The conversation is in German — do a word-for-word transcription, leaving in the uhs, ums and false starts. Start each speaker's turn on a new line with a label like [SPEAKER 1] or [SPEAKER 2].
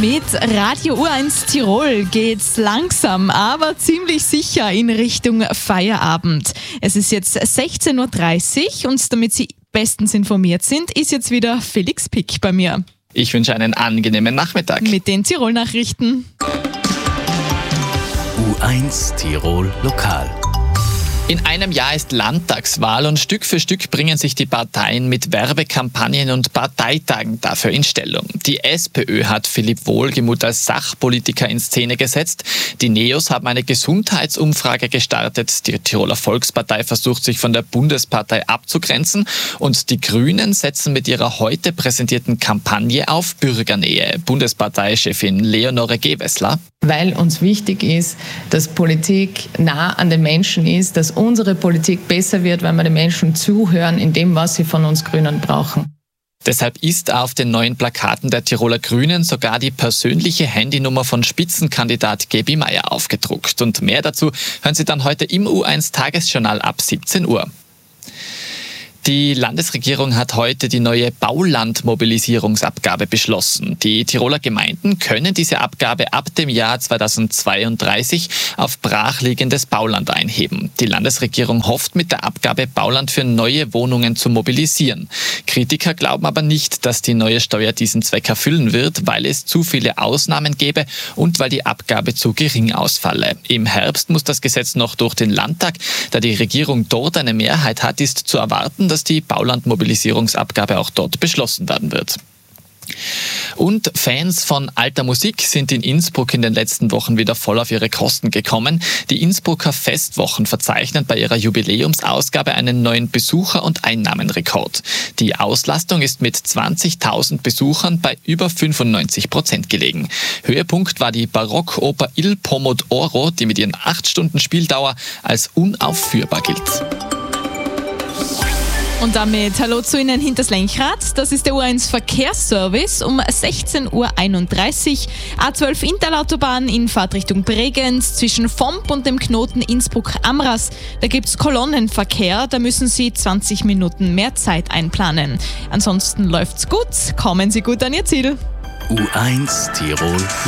[SPEAKER 1] Mit Radio U eins Tirol geht's langsam, aber ziemlich sicher in Richtung Feierabend. Es ist jetzt sechzehn Uhr dreißig und damit Sie bestens informiert sind, ist jetzt wieder Felix Pick bei mir.
[SPEAKER 2] Ich wünsche einen angenehmen Nachmittag.
[SPEAKER 1] Mit den Tirol-Nachrichten.
[SPEAKER 3] U eins Tirol Lokal.
[SPEAKER 2] In einem Jahr ist Landtagswahl und Stück für Stück bringen sich die Parteien mit Werbekampagnen und Parteitagen dafür in Stellung. Die SPÖ hat Philipp Wohlgemuth als Sachpolitiker in Szene gesetzt. Die Neos haben eine Gesundheitsumfrage gestartet. Die Tiroler Volkspartei versucht sich von der Bundespartei abzugrenzen. Und die Grünen setzen mit ihrer heute präsentierten Kampagne auf Bürgernähe. Bundesparteichefin Leonore Gewessler.
[SPEAKER 4] Weil uns wichtig ist, dass Politik nah an den Menschen ist, dass unsere Politik besser wird, weil wir den Menschen zuhören in dem, was sie von uns Grünen brauchen.
[SPEAKER 2] Deshalb ist auf den neuen Plakaten der Tiroler Grünen sogar die persönliche Handynummer von Spitzenkandidat Gaby Meier aufgedruckt. Und mehr dazu hören Sie dann heute im U eins Tagesjournal ab siebzehn Uhr. Die Landesregierung hat heute die neue Baulandmobilisierungsabgabe beschlossen. Die Tiroler Gemeinden können diese Abgabe ab dem Jahr zweitausendzweiunddreißig auf brachliegendes Bauland einheben. Die Landesregierung hofft mit der Abgabe Bauland für neue Wohnungen zu mobilisieren. Kritiker glauben aber nicht, dass die neue Steuer diesen Zweck erfüllen wird, weil es zu viele Ausnahmen gäbe und weil die Abgabe zu gering ausfalle. Im Herbst muss das Gesetz noch durch den Landtag. Da die Regierung dort eine Mehrheit hat, ist zu erwarten, dass die Baulandmobilisierungsabgabe auch dort beschlossen werden wird. Und Fans von alter Musik sind in Innsbruck in den letzten Wochen wieder voll auf ihre Kosten gekommen. Die Innsbrucker Festwochen verzeichnen bei ihrer Jubiläumsausgabe einen neuen Besucher- und Einnahmenrekord. Die Auslastung ist mit zwanzigtausend Besuchern bei über fünfundneunzig Prozent gelegen. Höhepunkt war die Barockoper Il Pomodoro, die mit ihren acht Stunden Spieldauer als unaufführbar gilt.
[SPEAKER 1] Und damit hallo zu Ihnen hinters Lenkrad. Das ist der U eins Verkehrsservice um sechzehn Uhr einunddreißig. A zwölf Intalautobahn in Fahrtrichtung Bregenz zwischen Vomp und dem Knoten Innsbruck-Amras. Da gibt es Kolonnenverkehr, da müssen Sie zwanzig Minuten mehr Zeit einplanen. Ansonsten läuft's gut, kommen Sie gut an Ihr Ziel.
[SPEAKER 3] U eins Tirol